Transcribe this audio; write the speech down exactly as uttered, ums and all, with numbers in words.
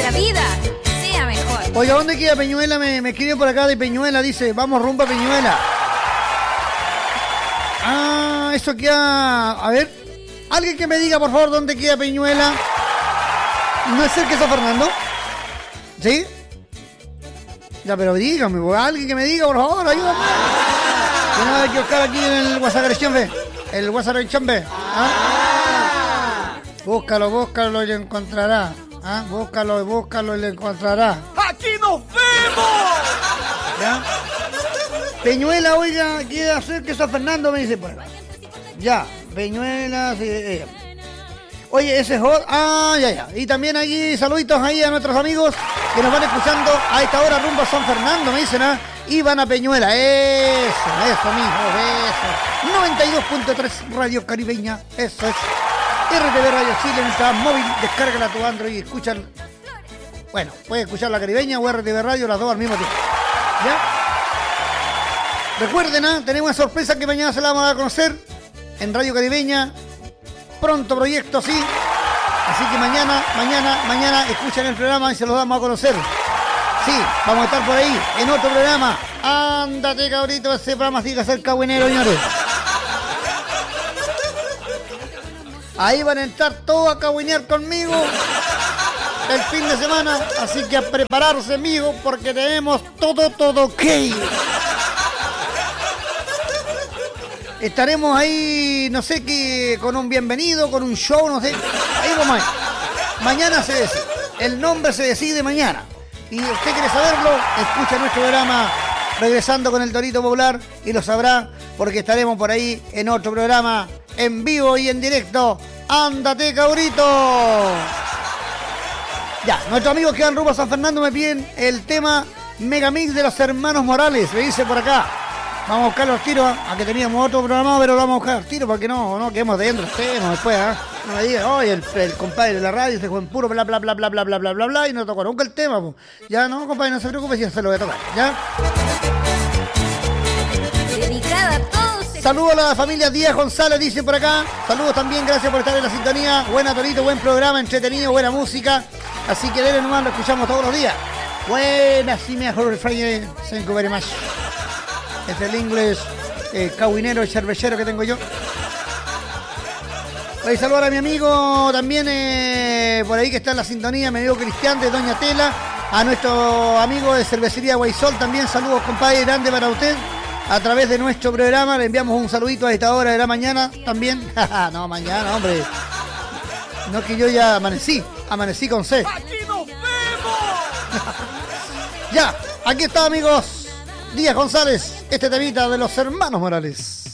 nuestra vida sea mejor. Oiga, ¿dónde queda Peñuela? Me, me escribe por acá de Peñuela, dice, vamos rumbo a Peñuela. Ah, eso queda... A ver, alguien que me diga, por favor, dónde queda Peñuela. ¿No es cerca de San Fernando? ¿Sí? Ya, pero dígame, pues, alguien que me diga, por favor, ayúdame. Yo no hay que buscar aquí en el WhatsApp Chambe. El WhatsApp Chambe. ¿Ah? Búscalo, búscalo y lo encontrará. ¿Ah? Búscalo, búscalo y lo encontrará. ¡Aquí nos vemos! ¿Ya? Peñuela, oiga, queda cerca de San Fernando, me dice por acá. Ya, Peñuela, sí, eh. Oye, ese es hot. Ah, ya, ya. Y también aquí saluditos ahí a nuestros amigos que nos van escuchando a esta hora rumbo a San Fernando, me dicen, ¿ah? Y van a Peñuela. Eso, eso, mijo, eso. noventa y dos punto tres Radio Caribeña, eso es. R T V Radio Chile, nuestra móvil, descárgala tu Android y escucha. Bueno, puedes escuchar la Caribeña o R T V Radio, las dos al mismo tiempo. ¿Ya? Recuerden, ¿ah? Tenemos una sorpresa que mañana se la vamos a dar a conocer en Radio Caribeña. Pronto proyecto, sí. Así que mañana, mañana, mañana escuchen el programa y se los damos a conocer. Sí, vamos a estar por ahí en otro programa. Ándate, cabrito, ese programa sigue a ser cagüinero, señores. Ahí van a entrar todos a cagüinear conmigo el fin de semana. Así que a prepararse, amigos, porque tenemos todo, todo ok. Estaremos ahí, no sé qué, con un bienvenido, con un show, no sé. Ahí vamos. Mañana se decide. El nombre se decide mañana. Y usted quiere saberlo, escucha nuestro programa Regresando con el Torito Popular y lo sabrá porque estaremos por ahí en otro programa en vivo y en directo. ¡Ándate, cabrito! Ya, nuestros amigos que van rumbo a San Fernando me piden el tema Megamix de los Hermanos Morales, me dice por acá. Vamos a buscar los tiros, a que teníamos otro programado, pero lo vamos a buscar los tiros porque no, no quedemos dentro, estemos después, ¿eh? No me digan, oye, el, el compadre de la radio se fue en puro bla bla bla bla bla bla bla bla bla y no tocó nunca el tema, pues. Ya no, compadre, no se preocupe, si se lo voy a tocar, ¿ya? Dedicada a todos. Saludos a la familia Díaz González, dice por acá. Saludos también, gracias por estar en la sintonía. Buena, Torito, buen programa, entretenido, buena música. Así que denle nomás, lo escuchamos todos los días. Buena, sí, mejor Friday, thank you very much. Es el inglés eh, cagüinero y cervecero que tengo yo. Voy a saludar a mi amigo también eh, por ahí que está en la sintonía, mi amigo Cristian de Doña Tela. A nuestro amigo de Cervecería Guaysol también, saludos, compadre, grande para usted. A través de nuestro programa le enviamos un saludito a esta hora de la mañana también. No, mañana, hombre. No, que yo ya amanecí, amanecí con C. ¡Aquí nos vemos! Ya, aquí está, amigos. Díaz González, este temita de los Hermanos Morales.